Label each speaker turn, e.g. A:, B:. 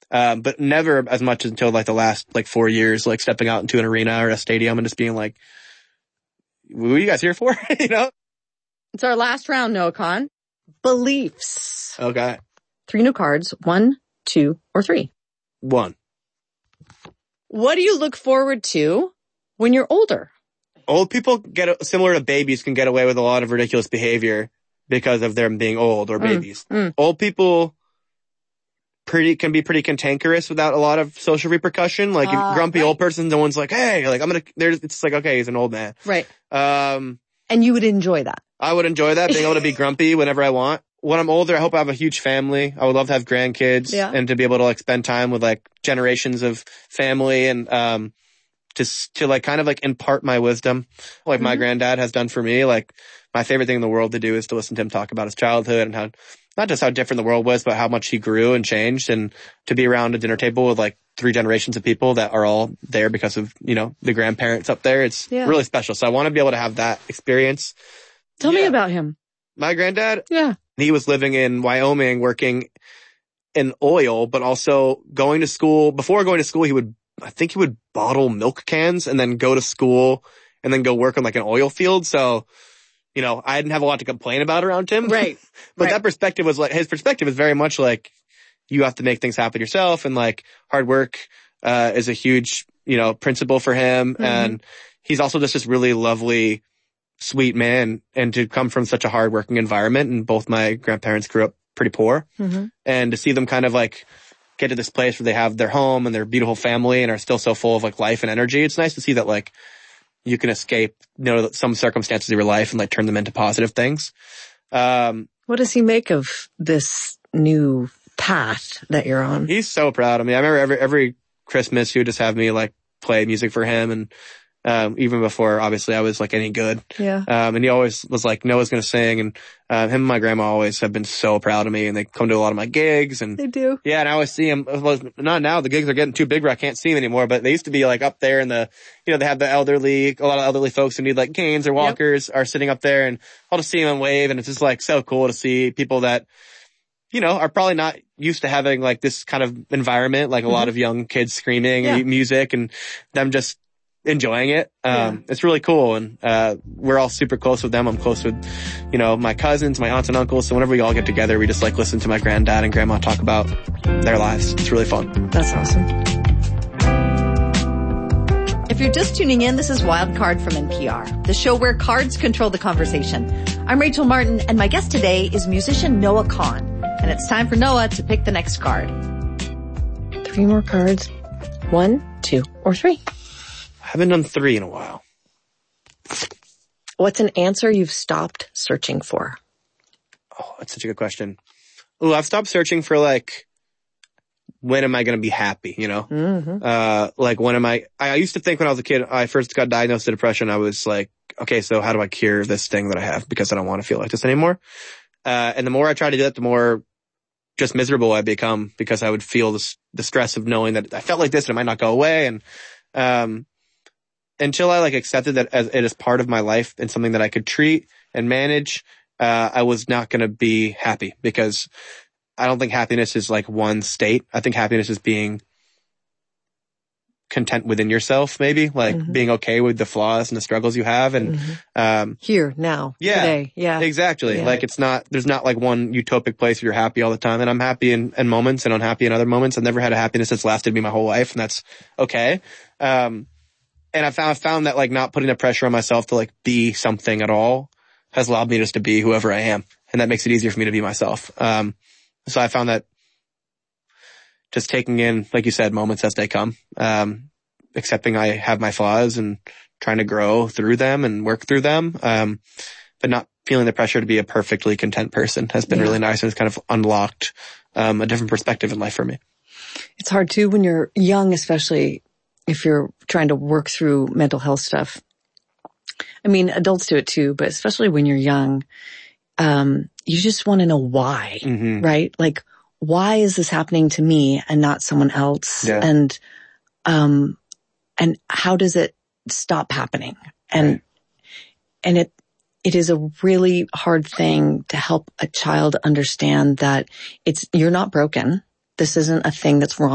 A: But never as much until like the last like 4 years, like stepping out into an arena or a stadium and just being like, what are you guys here for? You know?
B: It's our last round, Noah Kahan. Beliefs.
A: Okay.
B: 3 new cards. 1, 2, or 3.
A: 1.
B: What do you look forward to when you're older?
A: Old people similar to babies, can get away with a lot of ridiculous behavior because of them being old or babies. Old people can be pretty cantankerous without a lot of social repercussion. Like a grumpy old person, no one's like, hey, like it's like, okay, he's an old man.
B: Right. And you would enjoy that.
A: I would enjoy that, being able to be grumpy whenever I want. When I'm older, I hope I have a huge family. I would love to have grandkids and to be able to like spend time with like generations of family and, to like kind of like impart my wisdom like my granddad has done for me. Like my favorite thing in the world to do is to listen to him talk about his childhood and how, not just how different the world was, but how much he grew and changed, and to be around a dinner table with like 3 generations of people that are all there because of, you know, the grandparents up there. It's really special. So I want to be able to have that experience.
B: Tell me about him.
A: My granddad?
B: Yeah.
A: He was living in Wyoming, working in oil, but also going to school. Before going to school, I think he would bottle milk cans and then go to school and then go work on like an oil field. So, you know, I didn't have a lot to complain about around him.
B: Right.
A: But that perspective was like, his perspective is very much like, you have to make things happen yourself, and like hard work, is a huge, you know, principle for him. And he's also just this really lovely, sweet man. And to come from such a hardworking environment, and both my grandparents grew up pretty poor, and to see them kind of like get to this place where they have their home and their beautiful family and are still so full of like life and energy. It's nice to see that like you can escape, you know, some circumstances of your life and like turn them into positive things.
B: What does he make of this new path that you're on?
A: He's so proud of me. I remember every Christmas he would just have me like play music for him, and even before obviously I was like any good.
B: Yeah.
A: And he always was like, Noah's gonna sing, and him and my grandma always have been so proud of me, and they come to a lot of my gigs, and
B: they do.
A: Yeah, and I always see him. Well, not now, the gigs are getting too big where I can't see him anymore, but they used to be like up there in the, you know, they have a lot of elderly folks who need like canes or walkers are sitting up there, and I'll just see him and wave, and it's just like so cool to see people that, you know, are probably not used to having like this kind of environment, like a lot of young kids screaming and music, and them just enjoying it. It's really cool. And, we're all super close with them. I'm close with, you know, my cousins, my aunts and uncles. So whenever we all get together, we just like listen to my granddad and grandma talk about their lives. It's really fun.
B: That's awesome. If you're just tuning in, this is Wildcard from NPR, the show where cards control the conversation. I'm Rachel Martin, and my guest today is musician Noah Kahan. And it's time for Noah to pick the next card. 3 more cards. 1, 2, or 3.
A: I haven't done 3 in a while.
B: What's an answer you've stopped searching for?
A: Oh, that's such a good question. Ooh, I've stopped searching for like, when am I going to be happy? You know, like when am I used to think when I was a kid, I first got diagnosed with depression. I was like, okay, so how do I cure this thing that I have? Because I don't want to feel like this anymore. And the more I try to do that, the more just miserable I become, because I would feel the stress of knowing that I felt like this and it might not go away. And, until I like accepted that as it is part of my life and something that I could treat and manage, I was not going to be happy, because I don't think happiness is like one state. I think happiness is being content within yourself, maybe like being okay with the flaws and the struggles you have. And,
B: here, now, today. Yeah,
A: exactly. Yeah. Like there's not like one utopic place where you're happy all the time. And I'm happy in moments and unhappy in other moments. I've never had a happiness that's lasted me my whole life, and that's okay. And I found that like not putting the pressure on myself to like be something at all has allowed me just to be whoever I am. And that makes it easier for me to be myself. So I found that just taking in, like you said, moments as they come, accepting I have my flaws and trying to grow through them and work through them. But not feeling the pressure to be a perfectly content person has been really nice, and it's kind of unlocked, a different perspective in life for me.
B: It's hard too when you're young, especially if you're trying to work through mental health stuff. I mean, adults do it too, but especially when you're young, you just want to know why, right? Like, why is this happening to me and not someone else?
A: Yeah.
B: And how does it stop happening? And it is a really hard thing to help a child understand that you're not broken. This isn't a thing that's wrong